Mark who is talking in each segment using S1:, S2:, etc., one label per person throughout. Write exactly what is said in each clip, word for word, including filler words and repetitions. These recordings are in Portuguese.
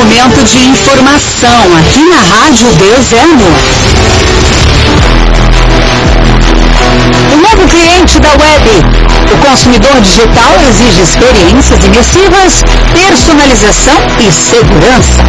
S1: momento de informação aqui na Rádio Deus é Amor. O novo cliente da web. O consumidor digital exige experiências imersivas, personalização e segurança.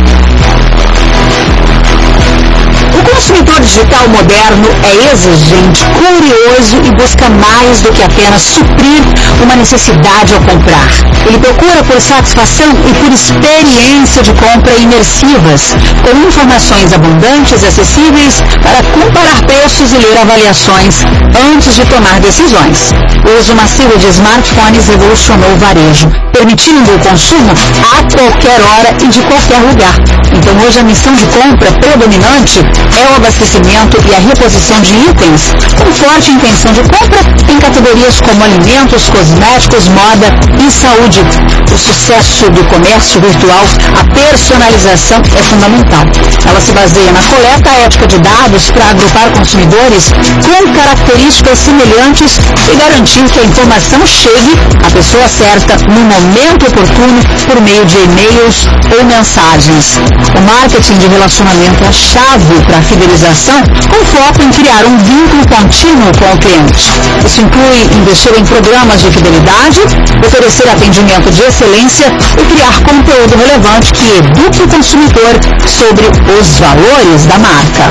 S1: O consumidor digital moderno é exigente, curioso e busca mais do que apenas suprir uma necessidade ao comprar. Ele procura por satisfação e por experiência de compra imersivas, com informações abundantes e acessíveis para comparar preços e ler avaliações antes de tomar decisões. O uso massivo de smartphones revolucionou o varejo, permitindo o consumo a qualquer hora e de qualquer lugar. Então hoje a missão de compra predominante é o abastecimento e a reposição de itens com forte intenção de compra em categorias como alimentos, cosméticos, moda e saúde. O sucesso do comércio virtual, a personalização é fundamental. Ela se baseia na coleta ética de dados para agrupar consumidores com características semelhantes e garantir que a informação chegue à pessoa certa no momento oportuno por meio de e-mails ou mensagens. O marketing de relacionamento é a chave para a fidelização, com foco em criar um vínculo contínuo com o cliente. Isso inclui investir em programas de fidelidade, oferecer atendimento de excelência e criar conteúdo relevante que eduque o consumidor sobre os valores da marca.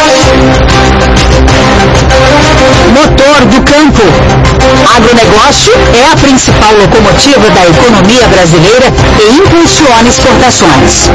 S1: Motor do campo. Agronegócio é a principal locomotiva da economia brasileira e impulsiona exportações.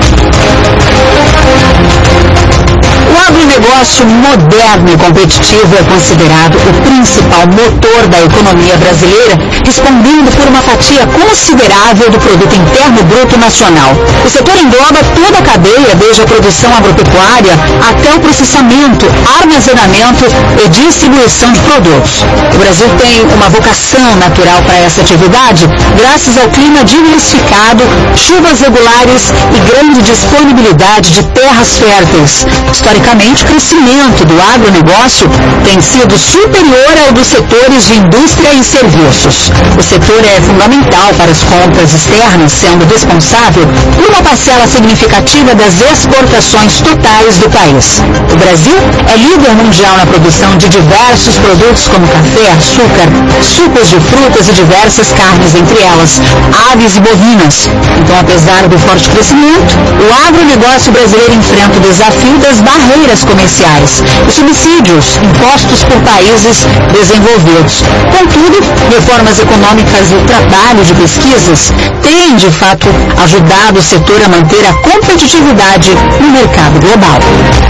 S1: O agronegócio moderno e competitivo é considerado o principal motor da economia brasileira, respondendo por uma fatia considerável do produto interno bruto nacional. O setor engloba toda a cadeia, desde a produção agropecuária até o processamento, armazenamento e distribuição de produtos. O Brasil tem uma vocação natural para essa atividade, graças ao clima diversificado, chuvas regulares e grande disponibilidade de terras férteis. Historicamente, o crescimento do agronegócio tem sido superior ao dos setores de indústria e serviços. O setor é fundamental para as compras externas, sendo responsável por uma parcela significativa das exportações totais do país. O Brasil é líder mundial na produção de diversos produtos como café, açúcar, sucos de frutas e diversas carnes, entre elas aves e bovinas. Então, apesar do forte crescimento, o agronegócio brasileiro enfrenta o desafio das barreiras comerciais e subsídios impostos por países desenvolvidos. Contudo, reformas econômicas e o trabalho de pesquisas têm, de fato, ajudado o setor a manter a competitividade no mercado global.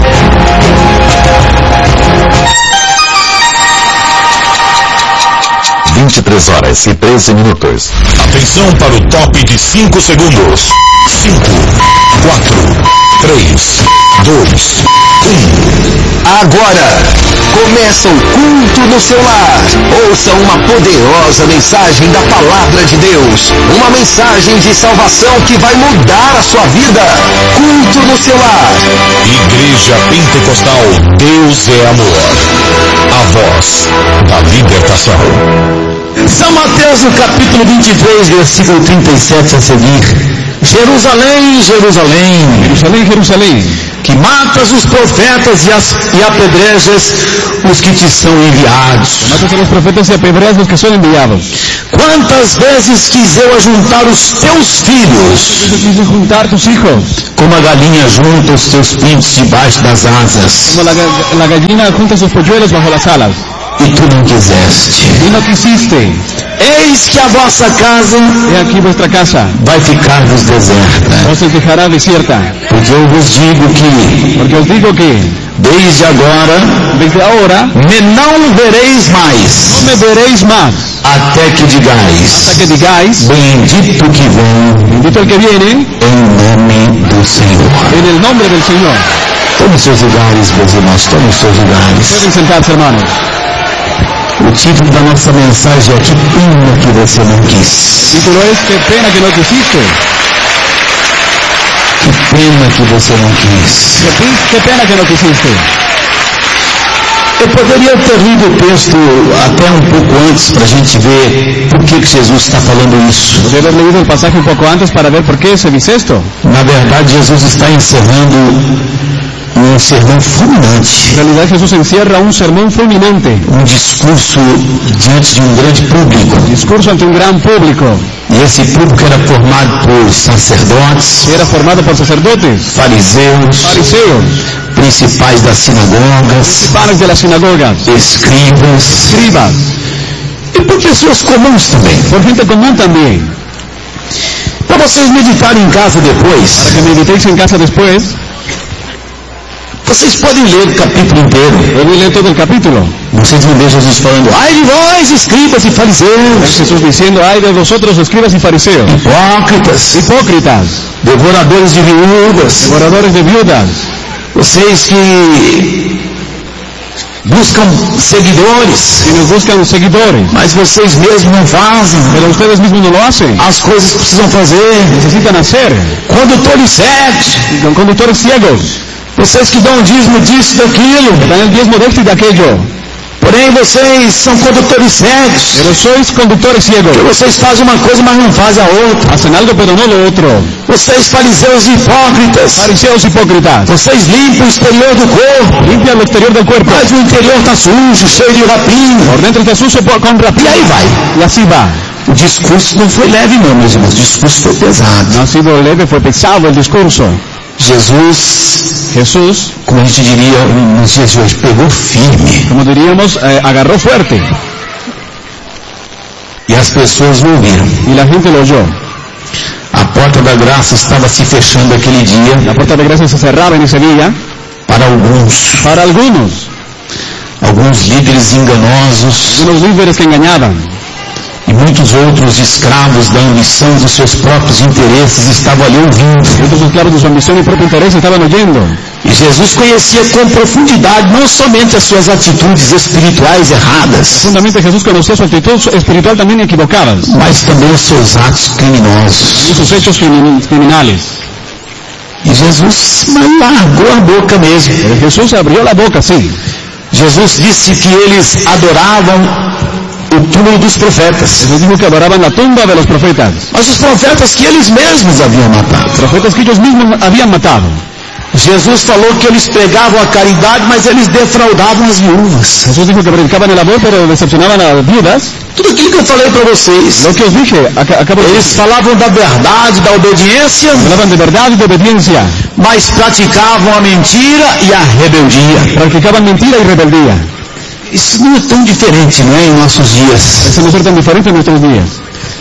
S2: vinte e três horas e treze minutos.
S3: Atenção para o top de cinco segundos. cinco, quatro, três, dois, um.
S2: Agora começa o culto no seu lar. Ouça uma poderosa mensagem da Palavra de Deus. Uma mensagem de salvação que vai mudar a sua vida. Culto no seu lar.
S3: Igreja Pentecostal Deus é Amor. A voz da libertação.
S4: São Mateus, no capítulo vinte e três, versículo trinta e sete a seguir. Jerusalém, Jerusalém,
S5: Jerusalém, Jerusalém,
S4: que matas os profetas e, as, e apedrejas os que te são enviados.
S5: Matas a los profetas y apedreas los que son enviados.
S4: Quantas vezes quis eu ajuntar os teus filhos,
S5: Quise juntar tus hijos,
S4: como a galinha junta os teus pintos debaixo das asas,
S5: como la, la gallina junta sus polluelos bajo las alas,
S4: e tu não quiseste.
S5: y no quisiste.
S4: Eis que a vossa casa
S5: He aquí vuestra casa
S4: vai ficar-vos deserta,
S5: os dejará desierta,
S4: porque eu vos digo que,
S5: porque os digo que
S4: desde agora,
S5: desde ahora
S4: me não vereis mais,
S5: no me veréis más,
S4: até que digais,
S5: hasta que digáis,
S4: bendito que vem
S5: bendito el que viene
S4: em nome do Senhor.
S5: en el nombre del Señor.
S4: Tome seus lugares, meus irmãos, tome seus lugares.
S5: Pueden sentarse, hermanos.
S4: O título da nossa mensagem é: que pena que você não quis.
S5: El título es: qué pena que no quisiste.
S4: Que pena que você não quis.
S5: Qué, qué pena que no quisiste.
S4: Eu poderia ter lido o texto até um pouco antes para a gente ver por que, que Jesus está falando isso.
S5: Podría haber leído el pasaje un poco antes para ver por qué se dice esto.
S4: Na verdade, Jesus está encerrando um sermão fulminante.
S5: En realidad Jesús encierra un sermón fulminante,
S4: Um discurso diante de um grande público.
S5: discurso ante un gran público,
S4: E esse público era formado por sacerdotes,
S5: que era formado por sacerdotes,
S4: fariseus,
S5: fariseos,
S4: principais das sinagogas,
S5: panes de las sinagogas,
S4: escribas
S5: escribas,
S4: e por pessoas comuns também.
S5: por gente común también.
S4: Para vocês meditarem em casa
S5: Para
S4: depois,
S5: que meditéis en casa después,
S4: vocês podem ler o capítulo inteiro.
S5: pueden leer todo el capítulo.
S4: Vocês vão ver Jesus falando: ai de vós, escribas e fariseus,
S5: Jesús diciendo, ay de vosotros escribas y fariseos,
S4: hipócritas,
S5: hipócritas,
S4: devoradores de viúvas,
S5: devoradores de viudas,
S4: vocês que buscam seguidores,
S5: quienes buscan seguidores,
S4: mas vocês mesmos não fazem
S5: pero ustedes mismos no lo hacen,
S4: as coisas que precisam fazer.
S5: necesitan hacer,
S4: Condutores cegos,
S5: con conductores ciegos,
S4: vocês que dão dízimo disso, daquilo,
S5: dan el diezmo de esto y de aquello,
S4: porém vocês são condutores cegos,
S5: pero sois conductores ciegos,
S4: que vocês fazem uma coisa, mas não fazem a outra.
S5: hacen algo pero no lo otro,
S4: Vocês fariseus hipócritas,
S5: fariseos hipócritas,
S4: vocês limpam o exterior do corpo,
S5: limpian lo exterior del cuerpo,
S4: mas o interior está sujo, cheio de rapina.
S5: por dentro está sucio por- con
S4: E
S5: rapina,
S4: aí vai.
S5: y así va.
S4: O discurso não foi leve não, meus irmãos, o discurso foi pesado.
S5: No ha sido leve, fue pesado el discurso.
S4: Jesus,
S5: Jesús,
S4: como a gente diria nos dias de hoje, pegou firme.
S5: como diríamos, eh, agarró fuerte,
S4: E as pessoas o ouviram.
S5: y la gente lo oyó.
S4: A porta da graça estava se fechando aquele dia
S5: La puerta de gracia se cerraba en ese día
S4: para alguns.
S5: para algunos,
S4: Alguns líderes enganosos
S5: unos líderes que engañaban,
S4: e muitos outros escravos da ambição dos seus próprios interesses estavam ali ouvindo.
S5: y otros esclavos de su ambición y propio interés estaban oyendo.
S4: E Jesus conhecia com profundidade não somente as suas atitudes espirituais erradas,
S5: Profundamente Jesús conocía su actitud espiritual también equivocadas,
S4: mas também os seus atos criminosos.
S5: y sus hechos crimin- criminales.
S4: E Jesus largou a boca mesmo.
S5: Pero Jesús abrió la boca, sí.
S4: Jesus disse que eles adoravam o túmulo dos profetas,
S5: Jesús dijo que adoraban la tumba de los profetas,
S4: mas os profetas que eles mesmos haviam matado.
S5: profetas que ellos mismos habían matado.
S4: Jesus falou que eles pregavam a caridade, mas eles defraudavam as viúvas.
S5: Jesús dijo que predicaban el amor, pero decepcionaban a las viudas.
S4: Tudo aquilo que eu falei para vocês.
S5: Lo que os dije, ac- acabo de
S4: Eles
S5: decir,
S4: falavam da verdade, da obediência,
S5: hablaban de verdad y de obediencia,
S4: mas praticavam a mentira e a rebeldia.
S5: practicaban mentira y rebeldía.
S4: Isso não é tão diferente, não é, em nossos dias.
S5: Eso no es tan diferente en nuestros días.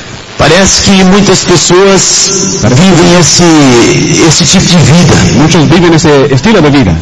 S4: Parece que muitas pessoas vivem esse, esse tipo de vida.
S5: Muchos viven ese estilo de vida.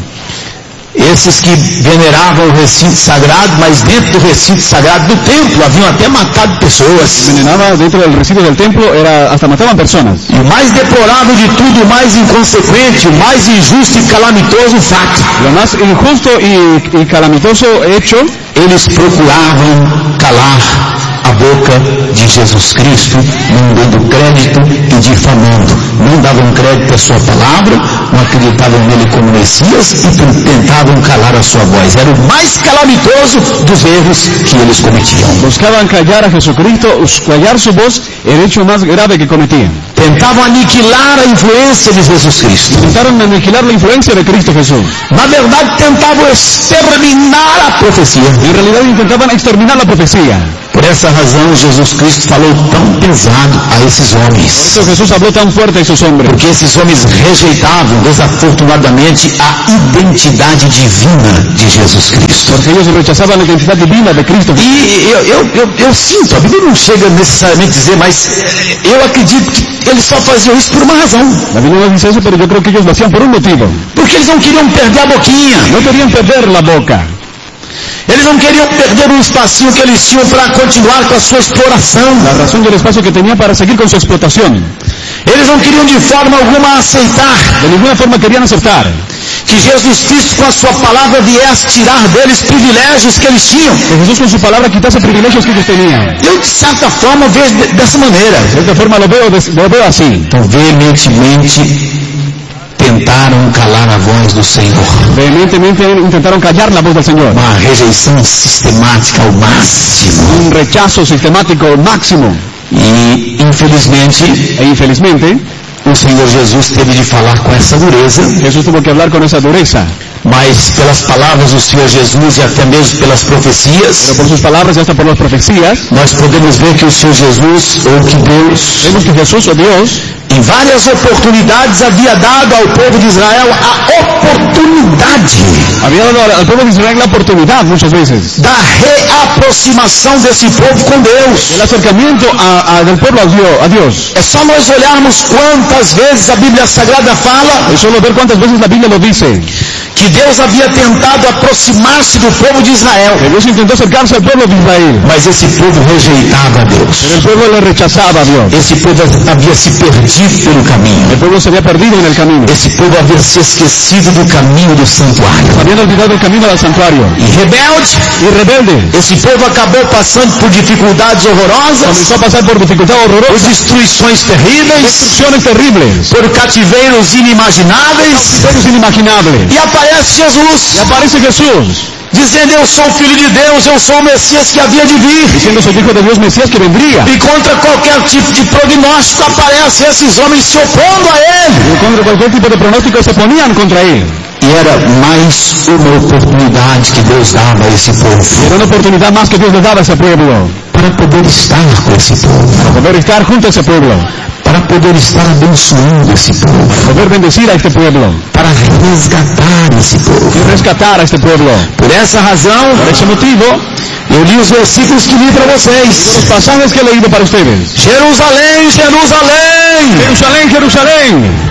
S4: Esses que veneravam o recinto sagrado, mas dentro do recinto sagrado do templo haviam até matado pessoas.
S5: Envenenaba dentro del recinto del templo, era, hasta mataban personas.
S4: E o mais deplorável de tudo, o mais inconsequente, o mais injusto e calamitoso fato,
S5: Lo más injusto y, y calamitoso hecho,
S4: eles procuravam calar a boca de Jesus Cristo, não dando crédito e difamando. Não davam crédito à sua palavra, não acreditavam nele como Messias e tentavam calar a sua voz. Era o mais calamitoso dos erros que eles cometiam.
S5: buscaban callar a Jesucristo, callar su voz, el hecho más grave que cometían.
S4: Tentavam aniquilar a influência de Jesus Cristo.
S5: Intentaron aniquilar la influencia de Cristo Jesús.
S4: Na verdade, tentavam exterminar a profecia.
S5: En realidad intentaban exterminar la profecía.
S4: Por essa razão, Jesus Cristo falou tão pesado a esses
S5: Por
S4: homens.
S5: eso Jesús habló tan fuerte a esos hombres.
S4: Porque esses homens rejeitavam, desafortunadamente, a identidade divina de Jesus Cristo.
S5: Porque ellos rechazaban la identidad divina de Cristo.
S4: E eu, eu, eu, eu sinto, a Bíblia não chega necessariamente a dizer, mas eu acredito que eles só faziam isso por uma razão.
S5: La Biblia no dice eso, pero yo creo que ellos lo hacían por un motivo.
S4: Porque eles não queriam perder a boquinha.
S5: No querían perder la boca.
S4: Eles não queriam perder um espacinho que eles tinham para continuar com a sua exploração.
S5: La razón del espacio que tenía para seguir con su explotación.
S4: Eles não queriam de forma alguma aceitar
S5: De ninguna forma querían aceptar
S4: que Jesus Cristo com a sua palavra viesse tirar deles privilégios que eles tinham.
S5: que Jesús con su palabra quitase privilegios que ellos tenían.
S4: Eu, de certa forma, vejo dessa maneira.
S5: De esta forma lo veo, lo veo así.
S4: Então, veementemente tentaram calar a voz do Senhor.
S5: Vehementemente intentaron callar la voz del Señor.
S4: Uma rejeição sistemática ao máximo.
S5: Un rechazo sistemático máximo.
S4: E, infelizmente,
S5: E infelizmente,
S4: o Senhor Jesus teve de falar com essa dureza.
S5: Jesús tuvo que hablar con esa dureza.
S4: Mas pelas palavras do Senhor Jesus e até mesmo pelas profecias,
S5: Pero por sus palabras y hasta por las profecías,
S4: nós podemos ver que o Senhor Jesus, ou que Deus,
S5: vemos que Jesús o Dios,
S4: em várias oportunidades havia dado ao povo de Israel a oportunidade
S5: había dado al pueblo de Israel la oportunidad muchas veces
S4: da reaproximação desse povo com Deus.
S5: el acercamiento a, a, del pueblo a Dios, a Dios.
S4: É só nós olharmos quantas vezes a Bíblia Sagrada fala
S5: Es solo ver cuántas veces la Biblia lo dice.
S4: que Deus havia tentado aproximar-se do povo de Israel,
S5: Que Dios intentó acercarse al pueblo de Israel,
S4: mas esse povo rejeitava a Deus.
S5: pero el pueblo le rechazaba a Dios.
S4: Esse povo havia se perdido pelo caminho.
S5: El pueblo se había perdido en el camino.
S4: Esse povo havia se esquecido do caminho do santuário.
S5: Habían olvidado el camino al santuario.
S4: E rebelde,
S5: Y rebelde,
S4: esse povo acabou passando por dificuldades horrorosas,
S5: comenzó a pasar por dificultades
S4: por
S5: horrorosas,
S4: destruições terríveis,
S5: destrucciones terribles,
S4: por cativeiros inimagináveis.
S5: cautiverios inimaginables.
S4: E aparece Jesus,
S5: Y aparece Jesús,
S4: dizendo: eu sou o Filho de Deus, eu sou o Messias que havia de vir.
S5: diciendo soy hijo de Dios Mesías que vendría.
S4: E contra qualquer tipo de prognóstico aparecem esses homens se opondo a ele.
S5: Y contra cualquier tipo de pronóstico se ponían contra él.
S4: E era mais uma oportunidade que Deus dava a esse povo,
S5: Era una oportunidad más que Dios le daba a ese pueblo,
S4: para poder estar com esse povo,
S5: para poder estar junto a ese pueblo,
S4: para poder estar abençoando esse povo,
S5: poder bendecir a este pueblo,
S4: para resgatar esse povo.
S5: y rescatar a este pueblo.
S4: Por essa razão,
S5: Por ese motivo,
S4: eu li os versículos que li para
S5: los
S4: vocês.
S5: pasajes que he leído para ustedes.
S4: Jerusalém, Jerusalém,
S5: Jerusalén, Jerusalén,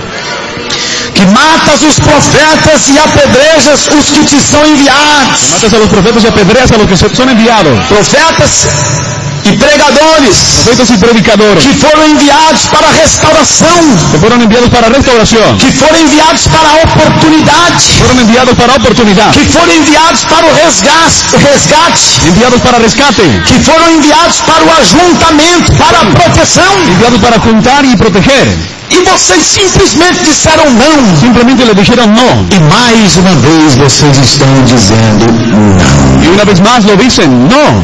S4: que matas os profetas e apedrejas os que te são enviados.
S5: matas a los profetas y apedreas a los que son enviados,
S4: Profetas e pregadores
S5: profetas y predicadores,
S4: que foram enviados para a restauração,
S5: que fueron enviados para restauración,
S4: que foram enviados para a oportunidade,
S5: fueron enviados para oportunidad,
S4: que foram enviados para o resgate, resgate,
S5: enviados para rescate,
S4: que foram enviados para o ajuntamento, para a proteção.
S5: enviados para juntar y proteger.
S4: E vocês simplesmente disseram não.
S5: Simplemente le dijeron no.
S4: E mais uma vez vocês estão dizendo não.
S5: Y una vez más lo dicen, no.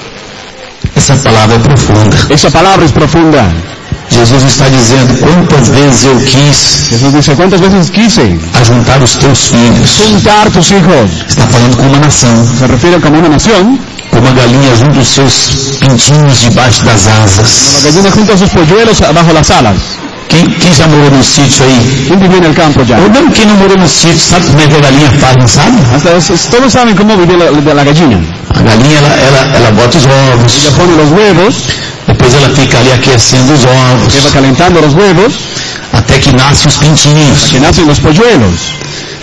S4: Essa palavra é profunda.
S5: Esa palabra es profunda.
S4: Jesus está dizendo: quantas vezes eu quis
S5: Jesús dice, ¿cuántas veces quise
S4: ajuntar os teus filhos?
S5: juntar tus hijos?
S4: Está falando com uma nação.
S5: Se refiere como una nación,
S4: Como a galinha junta os seus pintinhos debaixo das
S5: la
S4: asas.
S5: gallina junta sus polluelos bajo las alas.
S4: Quem, quem já morou no sítio aí?
S5: ¿Quién vivía en el campo ya?
S4: Ou mesmo quem não morou no sítio, sabe como é que a galinha faz, não sabe?
S5: Hasta es- todos saben cómo vive la, de la gallina.
S4: A galinha, ela, ela, ela bota os ovos,
S5: Ella pone los huevos,
S4: depois ela fica ali aquecendo os ovos,
S5: que va calentando los huevos,
S4: até que nascem os pintinhos.
S5: que nacen los polluelos.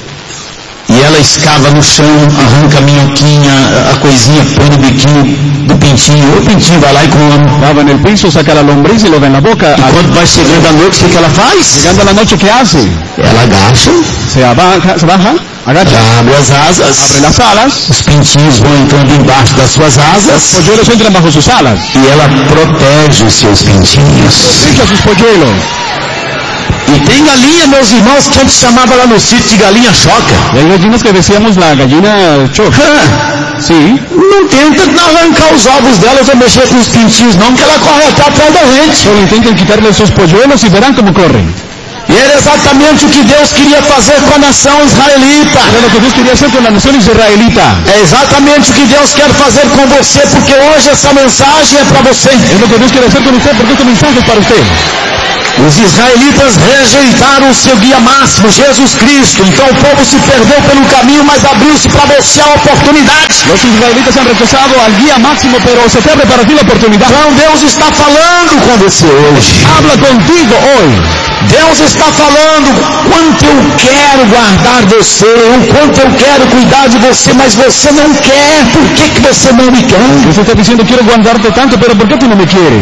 S4: E ela escava no chão, arranca a minhoquinha, a coisinha, põe no biquinho do pintinho. O pintinho vai lá e come.
S5: Lava en el piso, saca la lombriz y lo da en la boca.
S4: E quando vai chegando a noite, o que, que ela faz?
S5: Llegando a la noche, ¿qué hace?
S4: Ela agacha,
S5: Se abaja, se baja, agacha,
S4: ela abre as asas,
S5: abre las alas,
S4: os pintinhos vão entrando embaixo das suas asas
S5: polluelos entran bajo sus alas.
S4: e ela protege os seus pintinhos.
S5: Protege a sus polluelos.
S4: E tem galinha, meus irmãos, que a gente chamava lá no sítio de galinha choca.
S5: Y hay gallinas que decíamos la gallina choca.
S4: Hã?
S5: Sí.
S4: Não tenta arrancar os ovos delas ou mexer com os pintinhos não, que ela corre até atrás da gente.
S5: Solo intenten quitarle esos polluelos y verán cómo corren.
S4: E era exatamente o que Deus queria fazer com a nação israelita.
S5: Era lo que Dios quería hacer con la nación israelita.
S4: É exatamente o que Deus quer fazer com você, porque hoje essa mensagem é para você.
S5: Es lo que Dios quiere hacer con usted porque este mensaje es para usted.
S4: Os israelitas rejeitaram o seu guia máximo, Jesus Cristo. Então o povo se perdeu pelo caminho, mas abriu-se para você a oportunidade.
S5: Los israelitas han rechazado al guía máximo, pero se te abre para ti la oportunidad.
S4: Então Deus está falando com você hoje.
S5: Habla contigo hoy.
S4: Deus está falando quanto eu quero guardar você, o quanto eu quero cuidar de você, mas você não quer. Por que, que você não me quer?
S5: Dios está diciendo, quiero guardarte tanto, pero ¿por qué tú no me quieres?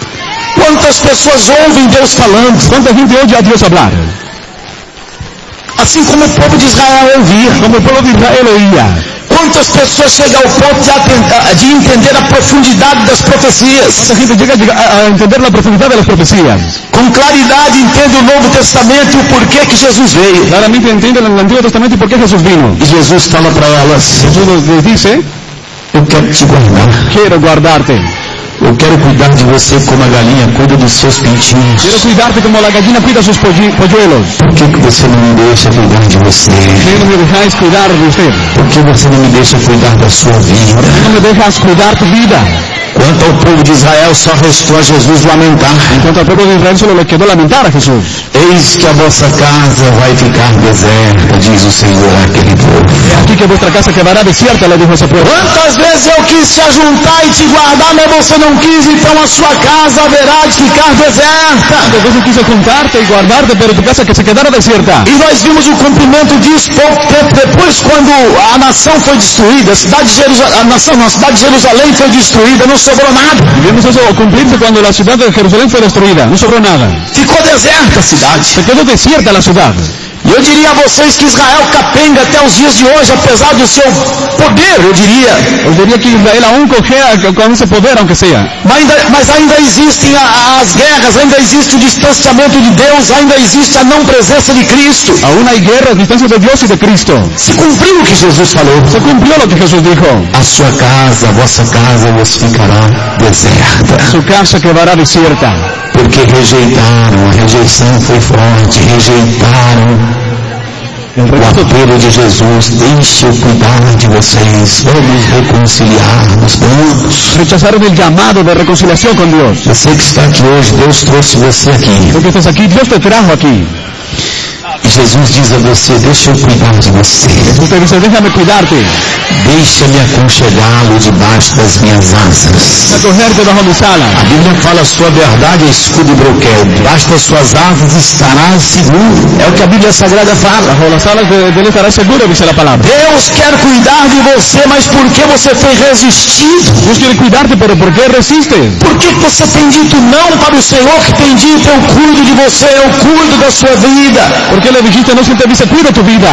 S4: Quantas pessoas ouvem Deus falando?
S5: ¿Cuánta gente oye a Dios hablar?
S4: Assim como o povo de Israel ouvia.
S5: como el pueblo de Israel oía.
S4: Quantas pessoas chegam ao ponto de, atenta, de entender a profundidade das profecias?
S5: Mucha gente llega a, llegar a entender la profundidad de las profecías.
S4: Com claridade entende o Novo Testamento e o porquê que Jesus veio.
S5: Claramente entienden el Antiguo Testamento y por qué Jesús vino.
S4: E Jesus fala para elas:
S5: Jesús les dice,
S4: eu quero te guardar.
S5: quiero guardarte.
S4: Eu quero cuidar de você como a galinha cuida dos seus pintinhos.
S5: Quiero cuidarte como la gallina cuida sus polli- polluelos.
S4: Por que, que você não me deixa cuidar de você?
S5: ¿Por qué no me dejáis cuidar de usted?
S4: Por que você não me deixa cuidar da sua vida?
S5: ¿Por qué no me dejas cuidar tu vida?
S4: Quanto ao povo de Israel, só restou a Jesus lamentar:
S5: En cuanto al pueblo de Israel, solo le quedó lamentar a Jesús.
S4: eis que a vossa casa vai ficar deserta, diz o Senhor àquele povo.
S5: He aquí que vuestra casa quedará desierta, le dijo ese pueblo.
S4: Quantas vezes eu quis te ajuntar e te guardar, mas você não quis, então a sua casa haverá de ficar deserta.
S5: Tantas veces quise juntarte y guardarte, pero tu casa que se quedara desierta.
S4: E nós vimos o cumprimento disso pouco tempo depois, quando a nação foi destruída, a cidade de Jerusalém, a nação, não, a cidade de Jerusalém foi destruída, não sobrou nada.
S5: Y vimos eso cumplirse cuando la ciudad de Jerusalén fue destruida. No sobró nada.
S4: Ficou deserta a cidade.
S5: Se quedó desierta la ciudad.
S4: E eu diria a vocês que Israel capenga até os dias de hoje, apesar do seu poder, eu diria.
S5: Os diría que Israel aún cojea con ese poder, aunque sea.
S4: Mas ainda, mas ainda existem a, as guerras, ainda existe o distanciamento de Deus, ainda existe a não presença de Cristo.
S5: Aún hay guerras, distancia de Dios y de Cristo.
S4: Se cumpriu o que Jesus falou.
S5: Se cumplió lo que Jesús dijo.
S4: A sua casa, a vossa casa vos ficará deserta.
S5: Su casa quedará desierta.
S4: Porque rejeitaram, a rejeição foi forte, rejeitaram o apelo de Jesus: deixe eu cuidar de vocês, vamos reconciliar-nos, vamos.
S5: Rechazaron el llamado de reconciliación con Dios.
S4: Você que está aqui hoje, Deus trouxe você aqui.
S5: Porque estás aquí, Dios te trajo aquí.
S4: E Jesus diz a você: deixa eu cuidar de você.
S5: Jesús te dice, déjame cuidarte.
S4: Deixa-me aconchegá-lo debaixo das minhas asas.
S5: Acogerte bajo mis alas.
S4: A Bíblia fala: sua verdade é escudo e broquel. Debaixo das suas asas estarás seguro. É o que a Bíblia Sagrada fala.
S5: Bajo las alas de, de él estarás seguro, dice la palabra.
S4: Deus quer cuidar de você, mas por que você tem resistido?
S5: Dios quiere cuidarte, pero ¿por qué resistes?
S4: Por que você tem dito não para o Senhor que tem dito: eu cuido de você, eu cuido da sua vida?
S5: ¿Por qué le dijiste no si él te dice cuida tu vida?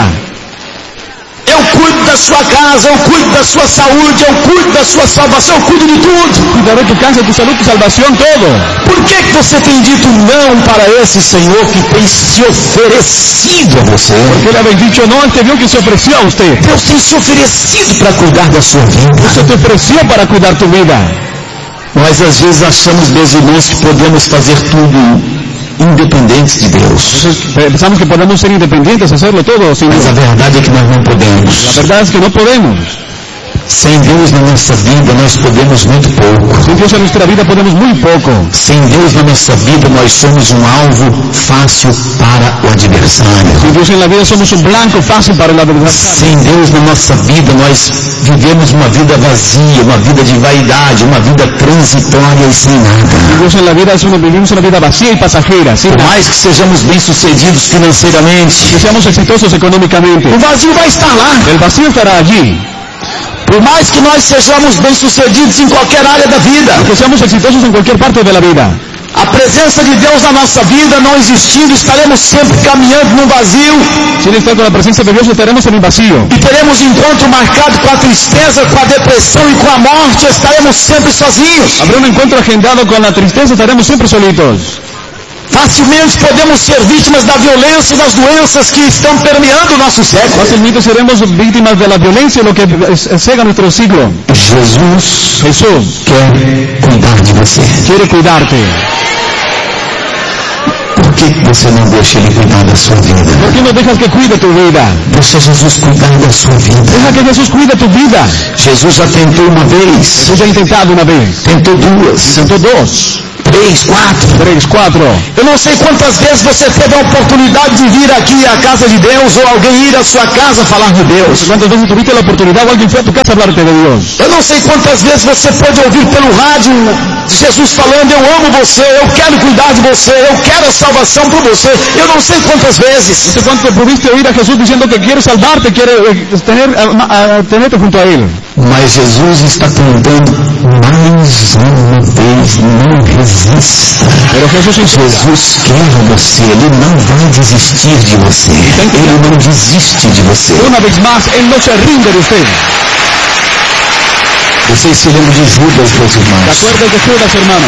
S4: Eu cuido da sua casa, eu cuido da sua saúde, eu cuido da sua salvação, eu cuido de tudo.
S5: Cuidaré tu casa, tu salud, tu salvación, todo.
S4: Por que que você tem dito não para esse Senhor que tem se oferecido a você?
S5: ¿Por qué le habéis dicho no a este Dios que se ofreció a usted?
S4: Deus tem se oferecido para cuidar da sua vida.
S5: Se te ofreció para cuidar tu vida.
S4: Nós às vezes achamos, meus irmãos, que podemos fazer tudo independentes de Deus.
S5: Entonces, pensamos que podemos ser independientes, hacerlo todo sin
S4: Mas
S5: Dios.
S4: a verdade é que nós não podemos.
S5: La verdad es que no podemos.
S4: Sem Deus na nossa vida nós podemos muito pouco.
S5: Sin Dios en nuestra vida podemos muy poco.
S4: Sem Deus na nossa vida nós somos um alvo fácil para o adversário.
S5: Sin Dios en la vida somos un blanco fácil para el adversario.
S4: Sem Deus na nossa vida nós vivemos uma vida vazia, uma vida de vaidade, uma vida transitória e sem
S5: Sin
S4: nada.
S5: Dios en la vida es una, vivimos una vida vacía y pasajera, sin
S4: Por
S5: nada.
S4: mais que sejamos bem-sucedidos financeiramente,
S5: Que seamos exitosos económicamente.
S4: o vazio vai estar lá.
S5: El vacío estará allí.
S4: Por mais que nós sejamos bem-sucedidos em qualquer área da vida,
S5: Que seamos exitosos en cualquier parte de la vida.
S4: a presença de Deus na nossa vida não existindo, estaremos sempre caminhando no vazio
S5: Sin estar con la presencia de Dios estaremos en el vacío.
S4: e teremos encontro marcado com a tristeza, com a depressão e com a morte, estaremos sempre sozinhos.
S5: Habrá un encuentro agendado con la tristeza, estaremos siempre solitos.
S4: Facilmente podemos ser vítimas da violência e das doenças que estão permeando o nosso século.
S5: Fácilmente seremos víctimas de la violencia, lo que es- cega nuestro siglo.
S4: Jesus
S5: Jesús
S4: quer cuidar de você.
S5: quiere cuidarte.
S4: Por que você não deixa Ele cuidar da sua vida?
S5: ¿Por qué no dejas que cuide tu vida?
S4: Deixa Jesus cuidar da sua vida.
S5: Deja que Jesús cuide tu vida.
S4: Jesus já tentou uma vez,
S5: Jesús ya ha intentado una vez.
S4: tentou duas,
S5: Intentó dos,
S4: três, quatro.
S5: tres, cuatro.
S4: Eu não sei quantas vezes você teve a oportunidade de vir aqui à casa de Deus ou alguém ir à sua casa falar de Deus.
S5: ¿Cuántas veces tuviste la oportunidad o alguien fue a tu casa a hablarte de Dios?
S4: Eu não sei quantas vezes você pôde ouvir pelo rádio Jesus falando: eu amo você, eu quero cuidar de você, eu quero a salvação por você. Eu não sei quantas vezes.
S5: No sé cuánto pudiste oír a Jesús diciendo que quiere salvarte, quiere eh, tener, a, a, tenerte junto a Él.
S4: Mas Jesus está tentando mais uma vez: não resista. desista.
S5: Pero Jesús insiste.
S4: Jesus quer você, Ele não vai desistir de você. Ele não desiste de você.
S5: Una vez más, Él no se rinde de usted.
S4: Vocês se lembram de Judas, meus
S5: ¿Te
S4: irmãos?
S5: acuerdas de Judas, hermano?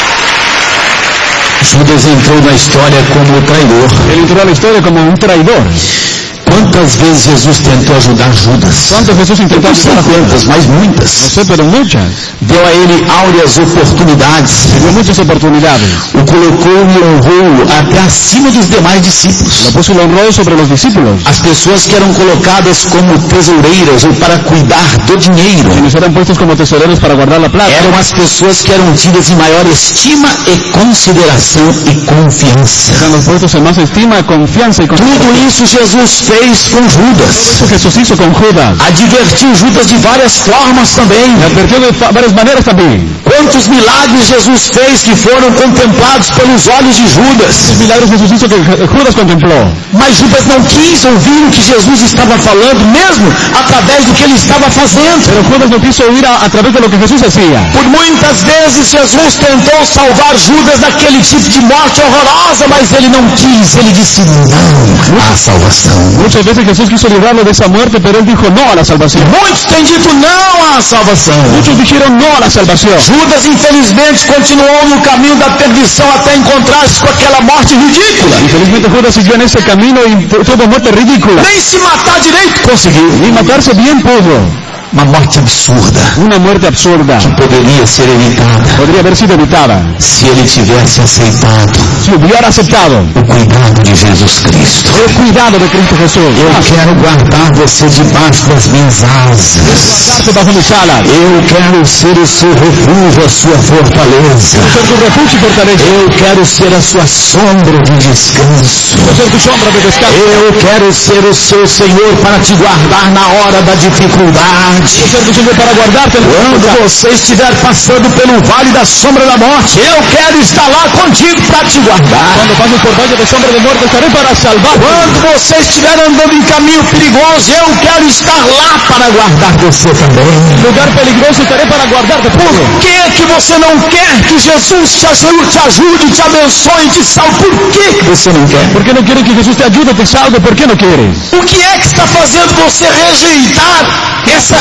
S4: Judas entrou na história como traidor.
S5: Él entró a la historia como un traidor.
S4: Quantas vezes Jesus tentou ajudar Judas?
S5: ¿Cuánto Jesús intentó
S4: Não sei
S5: ayudar a Judas?
S4: quantas, mas
S5: No
S4: muitas.
S5: sé, pero muchas.
S4: Deu a ele áureas oportunidades.
S5: Dio muchas oportunidades.
S4: O colocou e honrou até acima dos demais
S5: Lo
S4: discípulos.
S5: puso y lo honró sobre los discípulos.
S4: As pessoas que eram colocadas como tesoureiras ou para cuidar do dinheiro
S5: Quienes eran puestos como tesoreros para guardar la plata.
S4: eram as pessoas que eram tidas em maior estima e consideração e confiança.
S5: Eran los puestos en más estima, confianza y
S4: Tudo
S5: confianza.
S4: isso Jesus fez com Judas.
S5: Eso Jesús hizo con Judas.
S4: Advertiu Judas de várias formas também.
S5: Le advirtió de fa- varias maneras también.
S4: Quantos milagres Jesus fez que foram contemplados pelos olhos de Judas.
S5: Los milagros Jesús hizo que Judas contempló.
S4: Mas Judas não quis ouvir o que Jesus estava falando, mesmo através do que ele estava fazendo.
S5: Pero Judas no quiso oír a, a través de lo que Jesús hacía.
S4: Por muitas vezes Jesus tentou salvar Judas daquele tipo de morte horrorosa, mas ele não quis. Ele disse não à salvação.
S5: Muchas veces Jesús quiso librarlo de esa muerte, pero él dijo no a la salvación.
S4: Muitos têm dito não à salvação.
S5: Muchos dijeron no a la salvación.
S4: Judas, infelizmente, continuou no caminho da perdição até encontrar-se com aquela morte ridícula.
S5: Infelizmente Judas siguió en ese camino y tu- tuvo muerte ridícula.
S4: Nem se matar direito conseguiu.
S5: Ni matarse bien pudo.
S4: Uma morte absurda
S5: Una muerte absurda.
S4: que poderia ser evitada
S5: Podría haber sido evitada
S4: se ele tivesse aceitado
S5: si hubiera aceptado
S4: o cuidado de Jesus Cristo.
S5: el cuidado de Cristo Jesús.
S4: Eu quero guardar você debaixo das minhas asas.
S5: Guardarte bajo mis alas.
S4: Eu quero ser o seu refúgio, a sua fortaleza.
S5: Ser tu refugio y fortaleza.
S4: Eu quero ser a sua sombra de descanso.
S5: Ser tu sombra de descanso.
S4: Eu quero ser o seu Senhor para te guardar na hora da dificuldade.
S5: Ser tu Señor para guardarte.
S4: Quando você estiver passando pelo vale da sombra da morte, eu quero estar lá contigo para te guardar.
S5: Cuando pases por valle de sombra de muerte, estaré para salvarte.
S4: Quando você estiver andando em caminho perigoso, eu quero estar lá para guardar você também.
S5: Lugar peligroso, estaré para guardarte.
S4: Por
S5: Puro.
S4: que que você não quer que Jesus te ajude, te ajude, te abençoe, te salve? Por que que você não quer?
S5: ¿Por qué no quieres que Jesús te ayude, te salve? ¿Por qué no quieres?
S4: O que é que está fazendo você rejeitar essa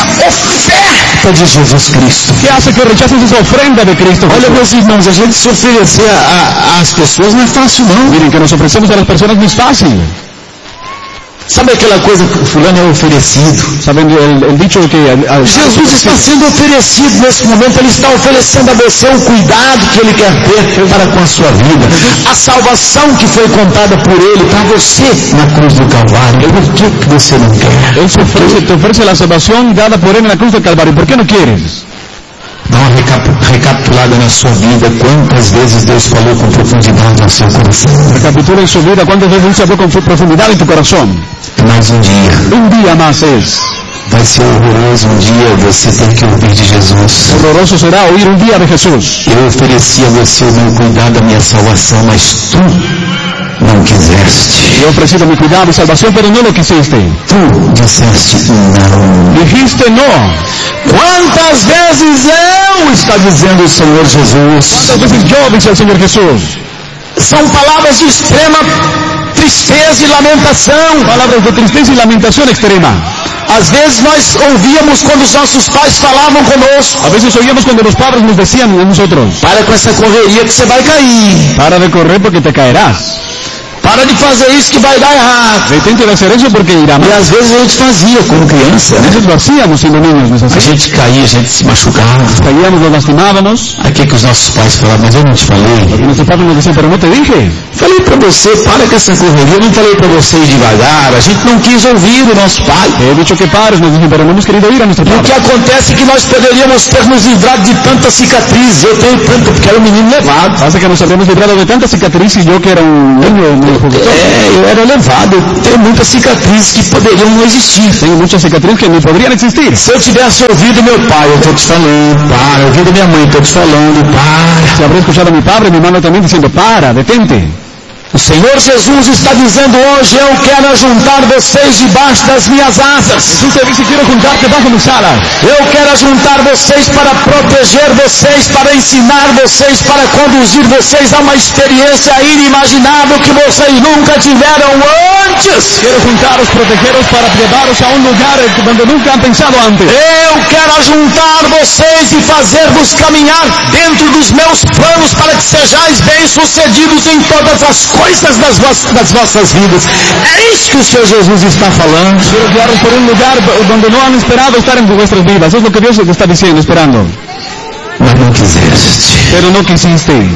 S4: oferta de Jesus Cristo?
S5: ¿Qué hace que rechaces esa ofrenda de Cristo
S4: Olha,
S5: Jesús?
S4: meus irmãos, a gente se oferecer a- a- às pessoas não é fácil não.
S5: Miren, que nos ofrecemos a las personas no es fácil.
S4: Sabe aquela coisa que fulano é oferecido?
S5: ¿Saben el, el dicho de que... a- a-
S4: Jesus está sendo oferecido nesse momento, Ele está oferecendo a você o cuidado que Ele quer ter para com a sua vida. A salvação que foi contada por Ele para você na cruz do Calvário. Por que que você não quer?
S5: Él te ofrece, te ofrece la salvación dada por Él en la cruz del Calvario. ¿Por qué no quieres?
S4: Dá uma recap- recapitulada na sua vida, quantas vezes Deus falou com profundidade no seu coração.
S5: Recapitula en su vida cuántas veces Dios habló con profundidad en tu corazón.
S4: Mais um dia,
S5: Un día más es.
S4: vai ser horroroso um dia você ter que ouvir de Jesus.
S5: Horroroso será oír un día de Jesús.
S4: Eu ofereci a você o meu cuidado, a minha salvação, mas tu não quiseste.
S5: Yo he ofrecido mi cuidado y salvación, pero no lo quisiste.
S4: Tu disseste não.
S5: Dijiste no.
S4: Quantas vezes eu, está dizendo o Senhor Jesus.
S5: ¿Cuántas veces yo, dice el Señor Jesús?
S4: São palavras de extrema tristeza e lamentação.
S5: Palabras de tristeza y lamentación extrema.
S4: Às vezes nós ouvíamos quando os nossos pais falavam conosco.
S5: A veces oíamos cuando los padres nos decían a nosotros,
S4: Para com essa correria que você vai cair.
S5: para de correr porque te caerás.
S4: Para de fazer isso que vai dar errado.
S5: Detente de hacer eso porque irá
S4: E
S5: mal.
S4: às vezes a gente fazia como criança,
S5: A
S4: né?
S5: veces lo hacíamos siendo niños, ¿no es
S4: A
S5: así?
S4: gente caía, a gente se machucava.
S5: Caíamos, nos lastimábamos.
S4: Aqui que os nossos pais falavam, mas eu não te falei.
S5: Y nuestros padres nos decían, pero no te dije.
S4: Falei pra você, para com essa correria. Eu não falei pra você ir devagar. A gente não quis ouvir o nosso pai.
S5: Te he dicho que pares, nos dicen, pero no hemos querido ir a nuestro
S4: E o que
S5: padre.
S4: acontece é que nós poderíamos ter nos livrado de tantas cicatrizes. Eu tenho tanto, porque era um menino levado.
S5: Pasa que nos habríamos librado de tantas cicatrices y yo que era un niño muy juguetón.
S4: É, eu era levado. Eu tenho muitas cicatrizes que poderiam não existir.
S5: Tengo muchas cicatrices que ni podrían existir.
S4: Se eu tivesse ouvido meu pai, eu tô te falando, para. Ouvido minha mãe, eu tô te falando, para.
S5: Si habría escuchado a mi padre, mi hermano también diciendo, para, detente.
S4: O Senhor Jesus está dizendo hoje: eu quero juntar vocês debaixo das minhas asas.
S5: Jesús te dice: quiero juntarte bajo mis alas.
S4: Eu quero juntar vocês para proteger vocês, para ensinar vocês, para conduzir vocês a uma experiência inimaginável que vocês nunca tiveram antes.
S5: Quiero juntaros, protegeros para llevaros a un lugar donde nunca han pensado antes.
S4: Eu quero juntar vocês e fazer-vos caminhar dentro dos meus planos para que sejais bem-sucedidos em todas as coisas das, vo- das vossas vidas. É isso que o Senhor Jesus está falando.
S5: Quiero guiaros por un lugar donde no han esperado estar en vuestras vidas. Es lo que Dios te está diciendo, esperando.
S4: Mas não quiseste.
S5: Pero no quisisteis.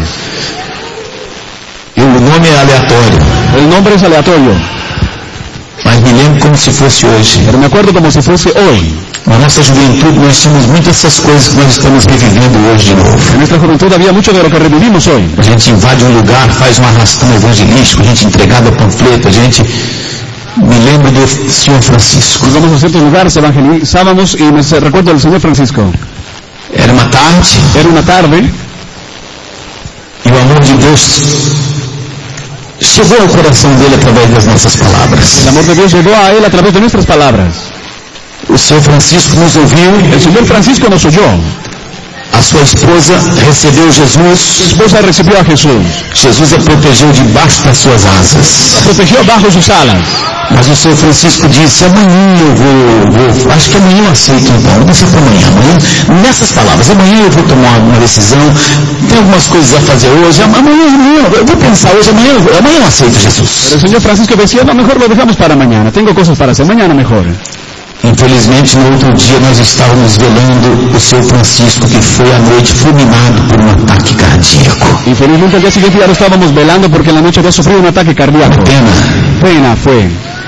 S4: E o nome é aleatório,
S5: El nombre es aleatorio,
S4: mas me lembro como se fosse hoje.
S5: pero me acuerdo como si fuese hoy.
S4: Na nossa juventude nós tínhamos muitas dessas coisas que nós estamos revivendo hoje de novo.
S5: En nuestra juventud había mucho de lo que revivimos hoy.
S4: A gente invade um lugar, faz um arrastão evangelístico, a gente entregava panfleto, a gente... Me lembro do senhor Francisco.
S5: Nos vamos a ciertos lugares, evangelizábamos y me recuerdo del Señor Francisco.
S4: Era uma tarde
S5: Era una tarde
S4: e o amor de Deus chegou ao coração dele através das nossas palavras.
S5: el amor de Dios llegó a él a través de nuestras palabras.
S4: O senhor Francisco nos ouviu,
S5: El Señor Francisco nos oyó.
S4: a sua esposa recebeu
S5: Su
S4: Jesus,
S5: esposa recibió a Jesús.
S4: Jesus a protegeu debaixo das suas asas.
S5: Protegió bajo sus alas.
S4: Mas o senhor Francisco disse: amanhã eu vou, vou acho que amanhã eu aceito então, não sei para amanhã, amanhã, nessas palavras, amanhã eu vou tomar uma decisão, tem algumas coisas a fazer hoje, amanhã, amanhã eu vou pensar hoje, amanhã, amanhã eu aceito Jesus.
S5: Pero el Señor Francisco decía: no, mejor lo dejamos para mañana. Tengo cosas para hacer. Mañana mejor.
S4: Infelizmente, no outro dia nós estávamos velando o senhor Francisco, que foi à noite fulminado por um ataque cardíaco.
S5: Infelizmente, al día siguiente ya lo estábamos velando porque en la noche había sufrido un ataque cardíaco.
S4: Pena.
S5: Pena fue.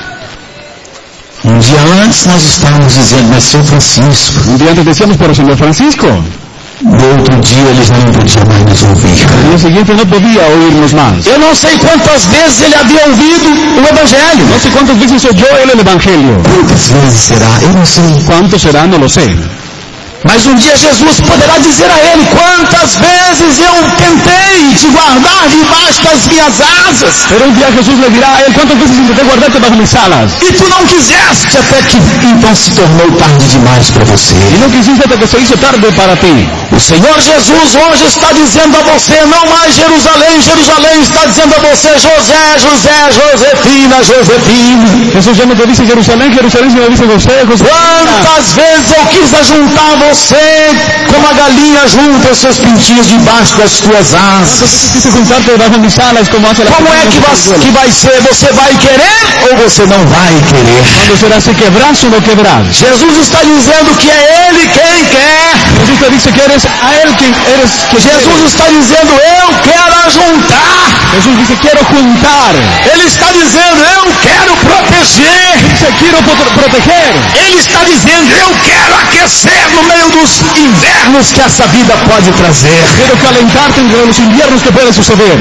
S4: Um dia antes nós estávamos dizendo: mas senhor Francisco.
S5: Un día antes decíamos: pero Señor Francisco.
S4: No outro dia ele já não podia mais nos ouvir.
S5: El día siguiente no podía oírnos más.
S4: Eu não sei quantas vezes ele havia ouvido o Evangelho.
S5: No sé cuántas veces oyó él el Evangelio.
S4: Quantas vezes será? Eu não sei.
S5: ¿Cuánto será? No lo sé.
S4: Mas um dia Jesus poderá dizer a ele: quantas vezes eu tentei te guardar debaixo das minhas asas,
S5: Pero un día Jesús le dirá a él: ¿cuántas veces intenté guardarte bajo mis alas?
S4: e tu não quiseste, até que então se tornou tarde demais para você.
S5: Y no quisiste hasta que se hizo tarde para ti.
S4: O Senhor Jesus hoje está dizendo a você: não mais Jerusalém, Jerusalém, está dizendo a você: José, José, Josefina, Josefina.
S5: Jesús ya no te dice Jerusalén, Jerusalén, sino dice José, José.
S4: Quantas vezes eu quis ajuntar você como a galinha junta os seus pintinhos debaixo das tuas asas.
S5: Quise juntarte bajo mis alas como hace la
S4: Como é que vai, que vai ser? Você vai querer ou você não vai querer?
S5: ¿Cuándo será? ¿Se quebrás o no quebrás?
S4: Jesus está dizendo que é Ele quem quer.
S5: Jesús te dice que eres a él quien eres. Que
S4: Jesus está dizendo: eu quero ajuntar.
S5: Jesús dice: quiero juntar.
S4: Ele está dizendo: eu quero proteger.
S5: Dice: quiero pro- proteger.
S4: Ele está dizendo: eu quero aquecer no meio dos invernos que essa vida pode trazer.
S5: Quiero calentarte entre los inviernos que puede suceder.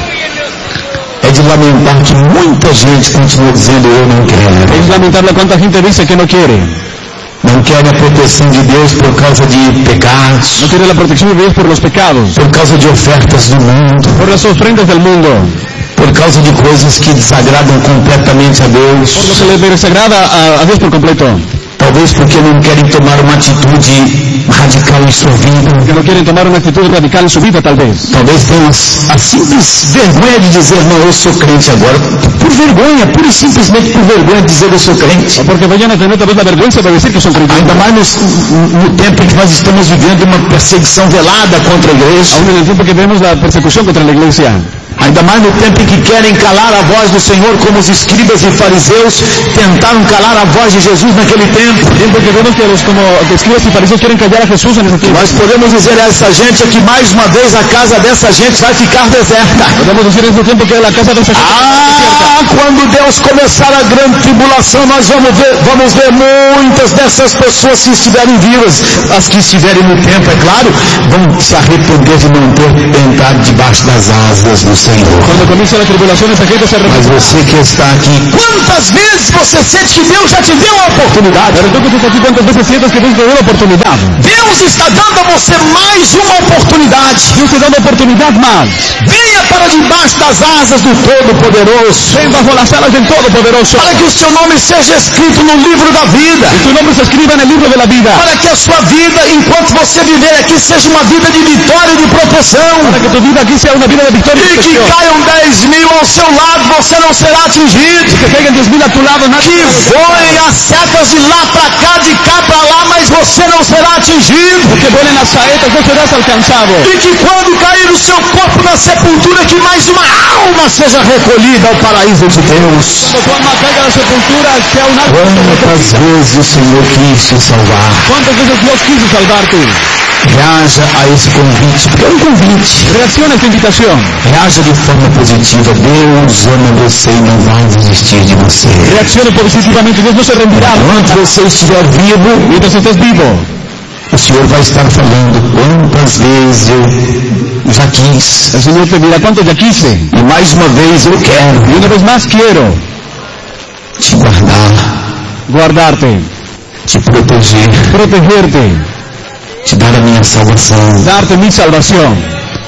S4: É de lamentar que muita gente continua dizendo: eu não quero.
S5: Es lamentable cuánta gente dice que no quiere.
S4: Não quer a proteção de Deus por causa de pecados,
S5: No quiere la protección de Dios por los pecados,
S4: por causa de ofertas do mundo,
S5: por las ofrendas del mundo,
S4: por causa de coisas que desagradam completamente a Deus.
S5: por lo que le desagrada a, a Dios por completo.
S4: Talvez porque não querem tomar uma atitude radical em sua vida.
S5: Que no quieren tomar una actitud radical en su vida, tal vez.
S4: Talvez tenham a simples vergonha de dizer: não, eu sou crente agora. Por vergonha, pura e simplesmente por vergonha de dizer: eu sou crente.
S5: O porque vayan a tener tal vez la vergüenza de decir que son
S4: Ainda
S5: creyentes.
S4: mais no, no tempo em que nós estamos vivendo uma perseguição velada contra a igreja.
S5: Aún en el tiempo que vemos la persecución contra la iglesia.
S4: Ainda mais no tempo em que querem calar a voz do Senhor, como os escribas e fariseus tentaram calar a voz de Jesus naquele tempo.
S5: Tiempo que vemos que los como escribas y fariseos quieren callar a Jesús en ese tiempo.
S4: Nós podemos dizer a essa gente que mais uma vez a casa dessa gente vai ficar deserta.
S5: Podemos decir en ese tiempo que la casa de esta gente
S4: Ah, quando Deus Deus começar a grande tribulação, nós vamos ver, vamos ver muitas dessas pessoas, se estiverem vivas, as que estiverem no tempo, é claro, vão se arrepender de não ter entrado debaixo das asas do Senhor.
S5: Quando comienza la tribulación, esa gente se
S4: Mas
S5: arrepentirá.
S4: você que está aqui, quantas vezes você sente que Deus já te deu a oportunidade?
S5: Pero tú que estás aquí, ¿cuántas veces sientes que Dios te dio la oportunidad?
S4: Deus está dando a você mais uma oportunidade.
S5: Dios te da una oportunidad más.
S4: Venha para debaixo das asas do Todo-Poderoso,
S5: Ven bajo las alas del Todopoderoso.
S4: para que o seu nome seja escrito no livro da vida,
S5: Y tu nombre se escriba en el libro de la vida.
S4: para que a sua vida, enquanto você viver aqui, seja uma vida de vitória e de proteção,
S5: Para que tu vida aquí sea una vida de victoria y
S4: e que
S5: protección.
S4: caiam dez mil ao seu lado, você não será atingido,
S5: Que caigan diez mil a tu lado, nadie
S4: que voem as setas de lá para cá, de cá para lá, mas você não será atingido,
S5: que vuelen las saetas, no serás alcanzado.
S4: e que quando cair o seu corpo na sepultura, que mais uma alma seja recolhida ao paraíso de Deus.
S5: Cuando tu alma caiga a la sepultura, sea un alma.
S4: Quantas vezes o Senhor quis te salvar?
S5: ¿Cuántas veces Dios quiso salvarte?
S4: Reaja a esse convite, porque é um convite.
S5: Reacciona a esta invitación.
S4: Reaja de forma positiva. Deus ama você e não vai desistir de você.
S5: Reaccione positivamente. Dios no se rendirá.
S4: Enquanto você estiver vivo,
S5: Mientras estés vivo,
S4: o Senhor vai estar falando quantas vezes eu já quis.
S5: el Señor te dirá cuánto ya quise.
S4: E mais uma vez eu quero
S5: Y una vez más quiero
S4: te guardar,
S5: guardarte,
S4: te proteger,
S5: protegerte,
S4: te dar a minha salvação.
S5: darte mi salvación.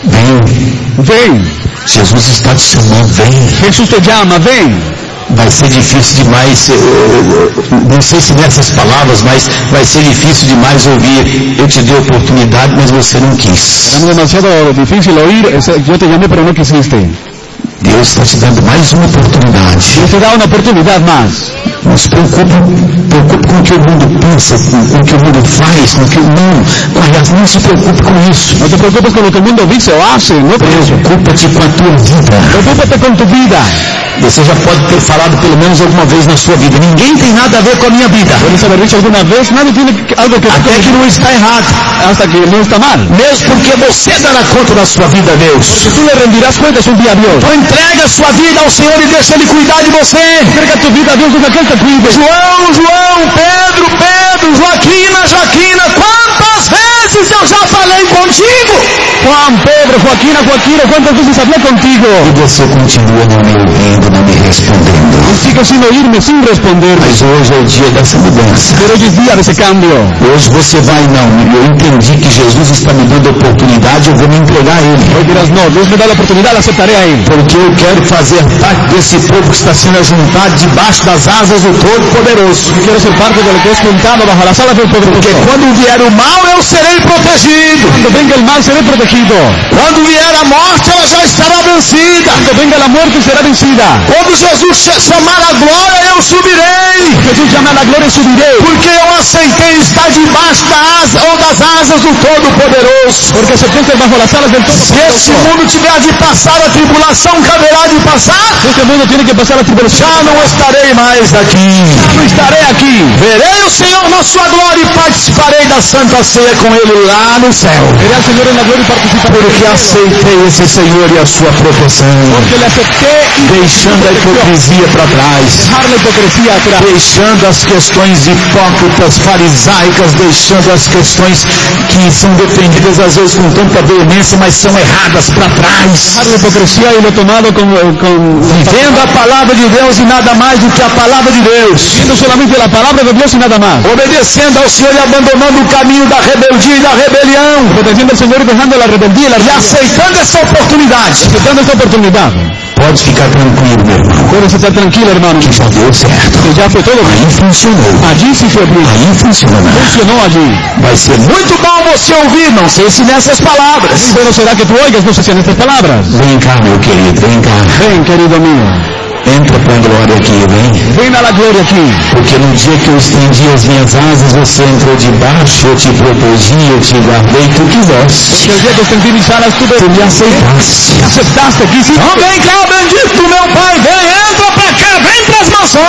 S4: Vem,
S5: Ven.
S4: Jesus está te chamando, vem.
S5: Jesús te llama, ven.
S4: Vai ser difícil demais, eu, eu, eu, não sei se nessas palavras, mas vai ser difícil demais ouvir. Eu te dei a oportunidade, mas você não quis.
S5: Era demasiado difícil oír, ese- yo te llamé pero no quisiste.
S4: Deus está te dando mais uma oportunidade.
S5: Dios te da una oportunidad más.
S4: Não se preocupe, preocupe com o que o mundo pensa, com, com o que o mundo faz, com o que não, aliás, não se preocupe com isso.
S5: No te preocupes con lo que el mundo dice o hace, no por eso.
S4: Preocupa-te com a tua vida.
S5: Preocúpate con tu vida.
S4: Você já pode ter falado pelo menos alguma vez na sua vida: ninguém tem nada a ver com a minha vida.
S5: Puedes haber dicho alguna vez, nadie tiene que- algo que ver
S4: Até que
S5: conmigo,
S4: não está errado.
S5: hasta que no está mal.
S4: Mesmo porque você dará conta da sua vida a Deus.
S5: Que tú le rendirás cuentas un día a Dios.
S4: Então entrega a sua vida ao Senhor e deixa Ele cuidar de você.
S5: Entrega tu vida a Dios, deja que Él te cuide.
S4: João, João, Pedro, Pedro, Joaquina, Joaquina, quantas vezes eu já falei contigo?
S5: Juan, Pedro, Joaquina, Joaquina, ¿cuántas veces hablé contigo?
S4: E você continua não me ouvindo, não me respondendo.
S5: Y sigues sin oírme, sin responder.
S4: Mas hoje é o dia dessa mudança.
S5: Pero hoy es día de ese cambio.
S4: Hoje você vai, não, eu entendi que Jesus está me dando a oportunidade, eu vou me entregar a Ele.
S5: Hoy dirás, no, Dios me da la oportunidad, la aceptaré a Él.
S4: Porque eu quero fazer parte desse povo que está sendo ajuntado debaixo das asas do Todo-Poderoso.
S5: Quiero ser parte de lo que es juntado bajo las alas del
S4: Porque
S5: Poderoso.
S4: quando vier o mal, eu serei protegido.
S5: Cuando venga el mal, seré protegido.
S4: Quando vier a morte, ela já estará vencida.
S5: Cuando venga la muerte, será vencida.
S4: Quando Jesus ch- chamar a glória, eu subirei.
S5: Jesús llama a la gloria y subiré.
S4: Porque eu aceitei estar debaixo da asa, ou das asas do Todo-Poderoso.
S5: Porque acepté estar bajo las alas del
S4: Se este
S5: Todopoderoso.
S4: mundo tiver de passar a tribulação, caberá de passar.
S5: Este mundo tiene que pasar la tribulación.
S4: Já não estarei mais aqui.
S5: No estaré aquí.
S4: Verei o Senhor na sua glória e participarei da Santa Ceia com Ele lá no céu.
S5: Veré al Señor en la gloria y participaré.
S4: Porque aceitei esse Senhor e a sua proteção.
S5: Porque le acepté y
S4: Deixando a hipocrisia para trás.
S5: dejar la hipocresía atrás.
S4: Deixando as questões hipócritas, farisaicas, deixando as questões que são defendidas às vezes com tanta veemência, mas são erradas para trás.
S5: Dejar la hipocresía y lo tomado con, con
S4: Vivendo a palavra de Deus e nada mais do que a palavra de Deus.
S5: siendo solamente la palabra de Dios y nada más.
S4: Obedecendo ao Senhor e abandonando o caminho da rebeldia e da rebelião.
S5: Obedeciendo al Señor y dejando la rebeldía y la
S4: E
S5: rebelión.
S4: aceitando essa oportunidade.
S5: Aceptando esta oportunidad.
S4: Pode ficar tranquilo, meu irmão.
S5: Puedes estar tranquilo, hermano.
S4: Que já deu certo.
S5: Que ya fue todo bien.
S4: Aí funcionou.
S5: Allí sí fue bien.
S4: Aí funcionou.
S5: Funcionó allí.
S4: Vai ser muito bom você ouvir, não sei se nessas palavras.
S5: Muy bueno será que tú oigas, no sé si en estas palabras.
S4: Vem cá, meu querido, vem cá.
S5: Ven, querido mío.
S4: Entra com glória aqui, vem.
S5: Ven a la gloria aquí.
S4: Porque no dia que eu estendi as minhas asas, você entrou debaixo, eu te protegi, eu te guardei, tu quiseste.
S5: Porque el día que extendí mis alas, tú
S4: Tu me aceitaste.
S5: aceptaste, quisiste.
S4: Então vem cá, bendito meu Pai, vem, entra pra cá, vem pras mansões.
S5: Ven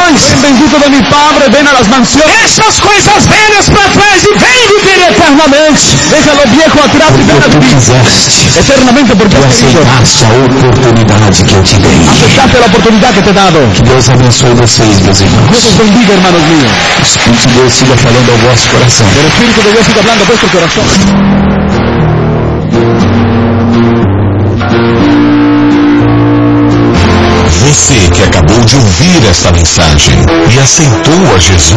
S5: bendito de mi Padre, ven a las mansiones.
S4: Essas coisas velhas para trás e vem viver eternamente.
S5: Deja lo viejo atrás y ven a
S4: Porque tu
S5: vivir
S4: quiseste,
S5: eternamente porque
S4: tu
S5: has querido.
S4: aceitaste a oportunidade que eu te dei.
S5: Aceptaste la oportunidad que te he dado.
S4: Que Deus abençoe vocês, meus irmãos.
S5: Dios os bendiga, hermanos míos.
S4: O Espírito de Deus siga falando ao vosso coração.
S5: El Espíritu de Dios siga hablando a vuestro corazón.
S3: Você que acabou de ouvir esta mensagem e aceitou a Jesus